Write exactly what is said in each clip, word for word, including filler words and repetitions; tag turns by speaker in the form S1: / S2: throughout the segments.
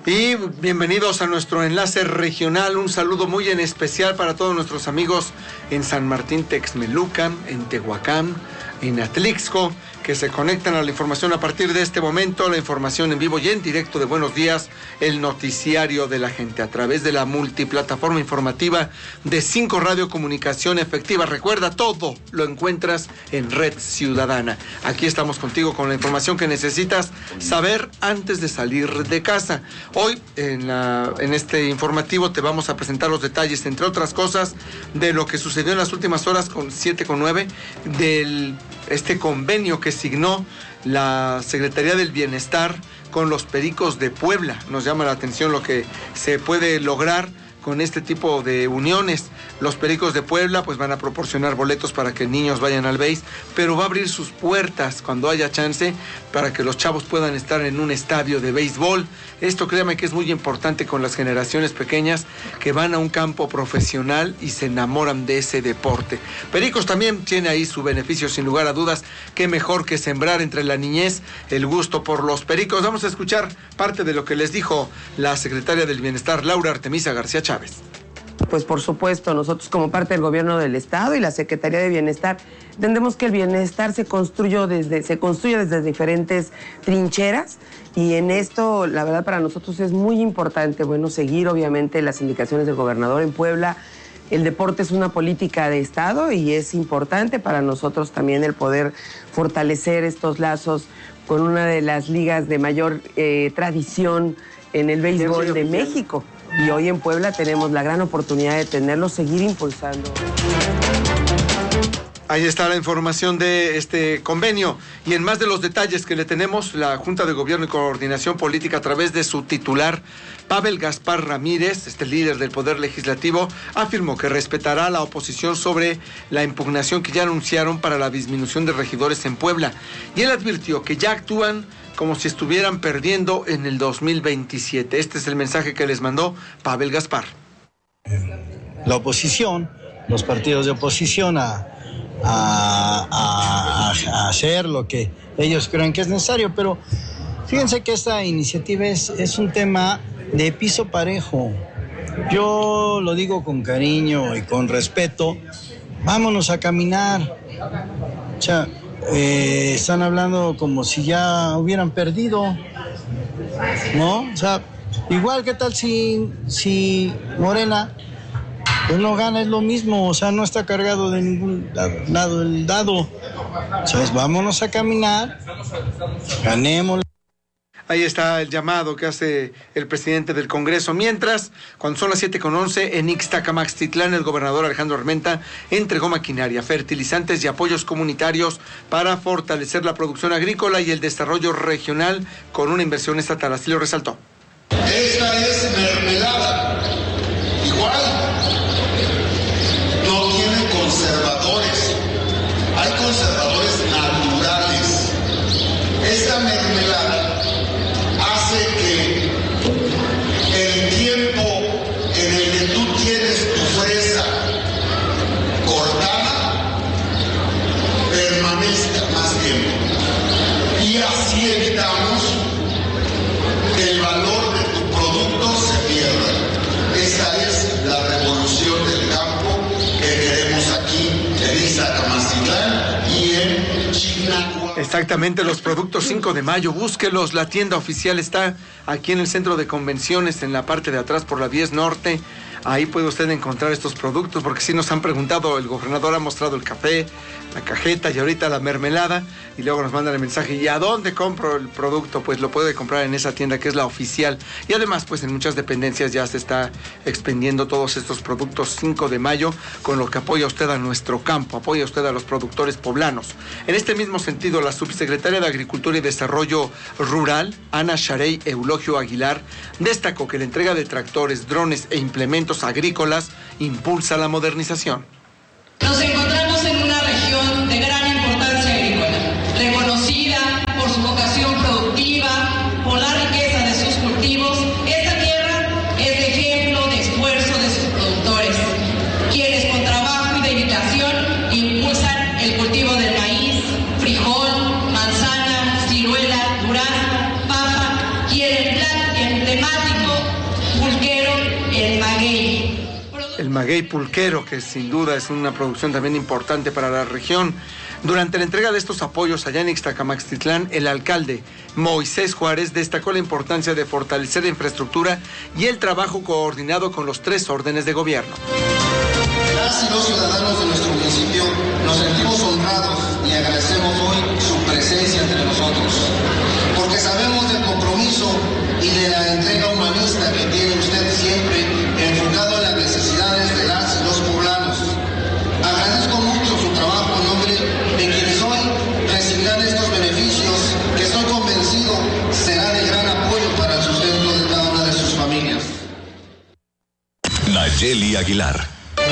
S1: Y bienvenidos a nuestro enlace regional. Un saludo muy en especial para todos nuestros amigos en San Martín Texmelucan, en Tehuacán, en Atlixco, que se conectan a la información a partir de este momento, la información en vivo y en directo de Buenos Días, el noticiario de la gente, a través de la multiplataforma informativa de cinco Radio Comunicación Efectiva. Recuerda, todo lo encuentras en Red Ciudadana. Aquí estamos contigo con la información que necesitas saber antes de salir de casa. Hoy, en, la, en este informativo, te vamos a presentar los detalles, entre otras cosas, de lo que sucedió en las últimas horas con siete con nueve, del este convenio que signó la Secretaría del Bienestar con los Pericos de Puebla. Nos llama la atención lo que se puede lograr con este tipo de uniones. Los Pericos de Puebla pues van a proporcionar boletos para que niños vayan al béis, pero va a abrir sus puertas cuando haya chance para que los chavos puedan estar en un estadio de béisbol. Esto, créame que es muy importante con las generaciones pequeñas que van a un campo profesional y se enamoran de ese deporte. Pericos también tiene ahí su beneficio, sin lugar a dudas. Qué mejor que sembrar entre la niñez el gusto por los pericos. Vamos a escuchar parte de lo que les dijo la secretaria del Bienestar, Laura Artemisa García Chávez.
S2: Pues por supuesto, nosotros como parte del gobierno del Estado y la Secretaría de Bienestar, entendemos que el bienestar se construyó desde, se construye desde diferentes trincheras, y en esto, la verdad, para nosotros es muy importante, bueno, seguir obviamente las indicaciones del gobernador en Puebla. El deporte es una política de Estado y es importante para nosotros también el poder fortalecer estos lazos con una de las ligas de mayor eh, tradición en el béisbol de México. Y hoy en Puebla tenemos la gran oportunidad de tenerlo, seguir impulsando.
S1: Ahí está la información de este convenio. Y en más de los detalles que le tenemos, la Junta de Gobierno y Coordinación Política, a través de su titular, Pavel Gaspar Ramírez, este líder del Poder Legislativo, afirmó que respetará a la oposición sobre la impugnación que ya anunciaron para la disminución de regidores en Puebla. Y él advirtió que ya actúan como si estuvieran perdiendo en el dos mil veintisiete. Este es el mensaje que les mandó Pavel Gaspar.
S3: La oposición, los partidos de oposición a, a, a, a hacer lo que ellos crean que es necesario, pero fíjense que esta iniciativa es, es un tema de piso parejo. Yo lo digo con cariño y con respeto, vámonos a caminar. O sea, Eh, están hablando como si ya hubieran perdido, ¿no? O sea, igual, ¿qué tal si, si Morena pues no gana? Es lo mismo, o sea, no está cargado de ningún lado el dado. O sea, vámonos a caminar, ganemos.
S1: Ahí está el llamado que hace el presidente del Congreso. Mientras, cuando son las siete con once, en Ixtacamaxtitlán, el gobernador Alejandro Armenta entregó maquinaria, fertilizantes y apoyos comunitarios para fortalecer la producción agrícola y el desarrollo regional con una inversión estatal. Así lo resaltó.
S4: Esta es mermelada. Igual, no tiene conservadores. Hay conservadores naturales. Esta mermelada hace que el tiempo en el que tú tienes tu fresa cortada permanezca más tiempo, y así evitamos que el valor de tu producto se pierda. Esa es la revolución del campo que queremos aquí en Ixtacamaxtitlán y en Chignacua.
S1: Exactamente, los productos cinco de mayo, búsquelos, la tienda oficial está aquí en el centro de convenciones, en la parte de atrás por la diez Norte. Ahí puede usted encontrar estos productos, porque sí nos han preguntado, el gobernador ha mostrado el café, la cajeta y ahorita la mermelada, y luego nos mandan el mensaje, ¿y a dónde compro el producto? Pues lo puede comprar en esa tienda que es la oficial, y además pues en muchas dependencias ya se está expendiendo todos estos productos cinco de mayo, con lo que apoya usted a nuestro campo, apoya usted a los productores poblanos. En este mismo sentido, la subsecretaria de Agricultura y Desarrollo Rural, Ana Sharey Eulogio Aguilar, destacó que la entrega de tractores, drones e implementos agrícolas impulsa la modernización.
S5: Nos encontramos en una región de gran importancia agrícola, reconocida por su vocación productiva, por la riqueza de sus cultivos. Esta tierra es ejemplo de esfuerzo de sus productores, quienes con trabajo y dedicación impulsan el cultivo del maíz, frijol, manzana, ciruela, durazno, papa y el emblema emblemático
S1: el maguey pulquero, que sin duda es una producción también importante para la región. Durante la entrega de estos apoyos allá en Ixtacamaxtitlán, el alcalde Moisés Juárez destacó la importancia de fortalecer la infraestructura y el trabajo coordinado con los tres órdenes de gobierno.
S4: Las y los ciudadanos de nuestro municipio nos sentimos honrados y agradecemos hoy su presencia entre nosotros, porque sabemos del compromiso y de la entrega humanista que tiene usted siempre enfocado en las necesidades de las y los poblanos. Agradezco mucho su trabajo en nombre de quienes hoy recibirán estos beneficios que estoy convencido será de gran apoyo para el sustento de cada una de sus familias.
S6: Nayeli Aguilar.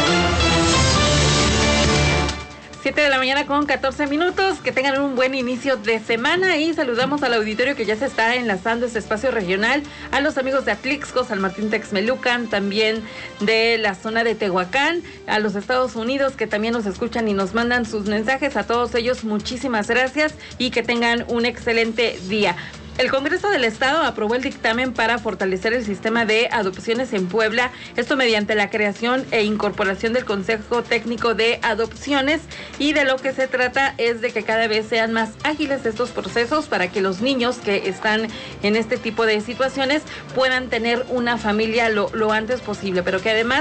S7: siete de la mañana con catorce minutos, que tengan un buen inicio de semana y saludamos al auditorio que ya se está enlazando este espacio regional, a los amigos de Atlixco, San Martín Texmelucan, también de la zona de Tehuacán, a los Estados Unidos que también nos escuchan y nos mandan sus mensajes, a todos ellos muchísimas gracias y que tengan un excelente día. El Congreso del Estado aprobó el dictamen para fortalecer el sistema de adopciones en Puebla, esto mediante la creación e incorporación del Consejo Técnico de Adopciones, y de lo que se trata es de que cada vez sean más ágiles estos procesos para que los niños que están en este tipo de situaciones puedan tener una familia lo, lo antes posible, pero que además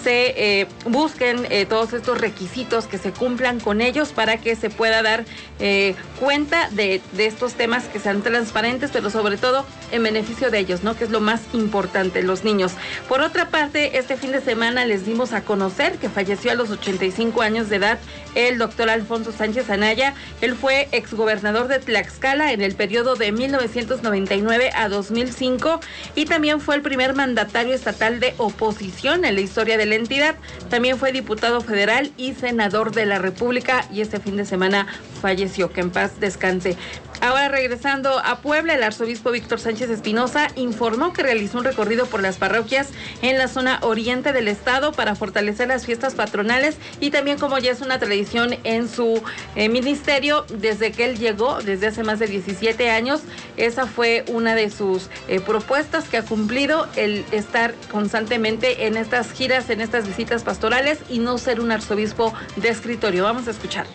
S7: se eh, busquen eh, todos estos requisitos, que se cumplan con ellos para que se pueda dar eh, cuenta de, de estos temas, que sean transparentes, pero sobre todo en beneficio de ellos, ¿no? Que es lo más importante, los niños. Por otra parte, este fin de semana les dimos a conocer que falleció a los ochenta y cinco años de edad el doctor Alfonso Sánchez Anaya. Él fue exgobernador de Tlaxcala en el periodo de mil novecientos noventa y nueve a dos mil cinco y también fue el primer mandatario estatal de oposición en la historia de la entidad. También fue diputado federal y senador de la República y este fin de semana falleció. Que en paz descanse. Ahora, regresando a Puebla, el arzobispo Víctor Sánchez Espinosa informó que realizó un recorrido por las parroquias en la zona oriente del estado para fortalecer las fiestas patronales y también, como ya es una tradición en su eh, ministerio, desde que él llegó, desde hace más de diecisiete años, esa fue una de sus eh, propuestas que ha cumplido, el estar constantemente en estas giras, en estas visitas pastorales y no ser un arzobispo de escritorio. Vamos a escuchar.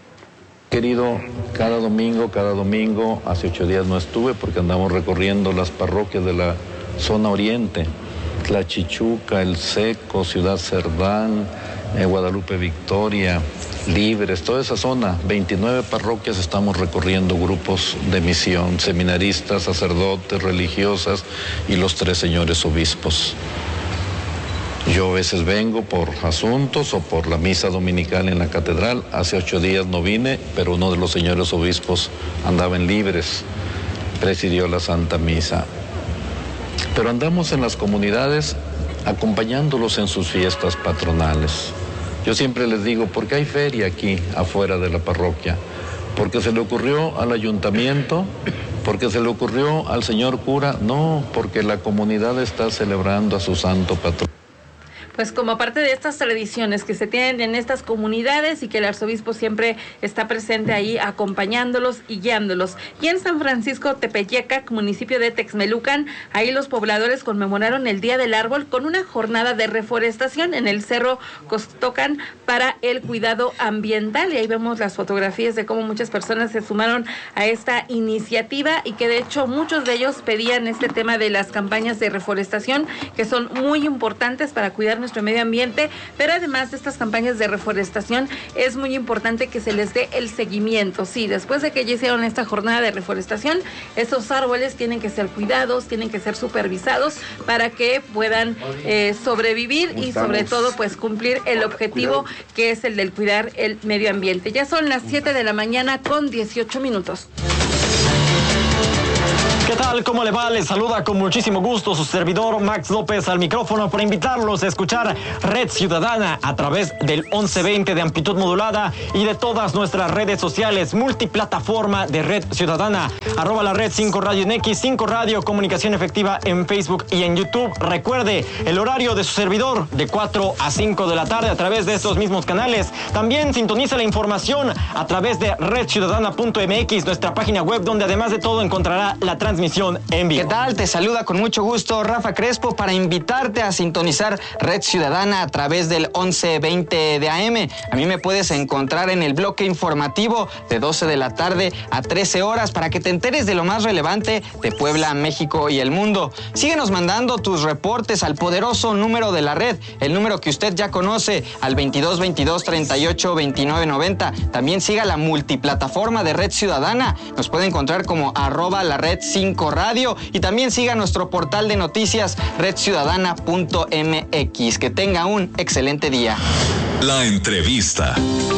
S8: Querido, cada domingo, cada domingo, hace ocho días no estuve porque andamos recorriendo las parroquias de la zona oriente, Tlachichuca, El Seco, Ciudad Cerdán, eh, Guadalupe Victoria, Libres, toda esa zona, veintinueve parroquias estamos recorriendo, grupos de misión, seminaristas, sacerdotes, religiosas y los tres señores obispos. Yo a veces vengo por asuntos o por la misa dominical en la catedral. Hace ocho días no vine, pero uno de los señores obispos andaba en Libres, presidió la Santa Misa. Pero andamos en las comunidades acompañándolos en sus fiestas patronales. Yo siempre les digo, ¿por qué hay feria aquí afuera de la parroquia? Porque se le ocurrió al ayuntamiento, porque se le ocurrió al señor cura, no, porque la comunidad está celebrando a su santo patrón.
S7: Pues como parte de estas tradiciones que se tienen en estas comunidades y que el arzobispo siempre está presente ahí acompañándolos y guiándolos. Y en San Francisco Tepeyecac, municipio de Texmelucan, ahí los pobladores conmemoraron el Día del Árbol con una jornada de reforestación en el Cerro Costocan para el cuidado ambiental. Y ahí vemos las fotografías de cómo muchas personas se sumaron a esta iniciativa y que de hecho muchos de ellos pedían este tema de las campañas de reforestación, que son muy importantes para cuidar nuestro medio ambiente, pero además de estas campañas de reforestación es muy importante que se les dé el seguimiento. Sí, después de que ya hicieron esta jornada de reforestación, estos árboles tienen que ser cuidados, tienen que ser supervisados para que puedan eh, sobrevivir y sobre todo pues cumplir el objetivo que es el del cuidar el medio ambiente. Ya son las siete de la mañana con dieciocho minutos.
S9: ¿Qué tal? ¿Cómo le va? Les saluda con muchísimo gusto su servidor Max López al micrófono para invitarlos a escuchar Red Ciudadana a través del once veinte de amplitud modulada y de todas nuestras redes sociales, multiplataforma de Red Ciudadana, arroba la red cinco radio en X, cinco radio, comunicación efectiva en Facebook y en YouTube. Recuerde el horario de su servidor de cuatro a cinco de la tarde a través de estos mismos canales. También sintoniza la información a través de red ciudadana punto m x, nuestra página web donde además de todo encontrará la transmisión transmisión en vivo.
S6: ¿Qué tal? Te saluda con mucho gusto Rafa Crespo para invitarte a sintonizar Red Ciudadana a través del once veinte de A M. A mí me puedes encontrar en el bloque informativo de doce de la tarde a trece horas para que te enteres de lo más relevante de Puebla, México y el mundo. Síguenos mandando tus reportes al poderoso número de la red, el número que usted ya conoce, al veintidós veintidós treinta y ocho veintinueve noventa. También siga la multiplataforma de Red Ciudadana. Nos puede encontrar como arroba la red cinco radio y también siga nuestro portal de noticias red ciudadana punto m x. Que tenga un excelente día.
S10: La entrevista.